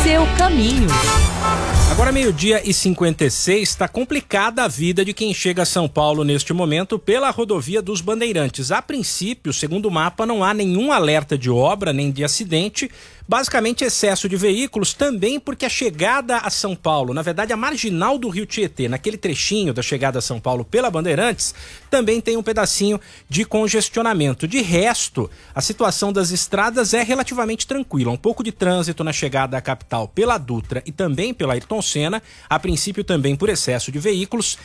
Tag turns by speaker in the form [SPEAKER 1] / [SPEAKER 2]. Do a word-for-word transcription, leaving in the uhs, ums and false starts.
[SPEAKER 1] seu caminho.
[SPEAKER 2] Agora meio-dia e cinquenta e seis, está complicada a vida de quem chega a São Paulo neste momento pela rodovia dos Bandeirantes. A princípio, segundo o mapa, não há nenhum alerta de obra nem de acidente, basicamente excesso de veículos, também porque a chegada a São Paulo, na verdade a marginal do Rio Tietê, naquele trechinho da chegada a São Paulo pela Bandeirantes, também tem um pedacinho de congestionamento. De resto, a situação das estradas é relativamente tranquila, um pouco de trânsito na chegada à capital pela Dutra e também pela Ayrton Senna, a princípio também por excesso de veículos,